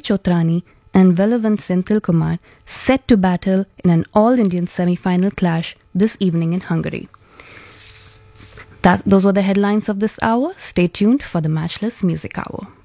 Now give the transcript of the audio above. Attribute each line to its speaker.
Speaker 1: Chotrani and Velavan Senthil Kumar set to battle in an all-Indian semi-final clash this evening in Hungary. Those were the headlines of this hour. Stay tuned for the Matchless Music Hour.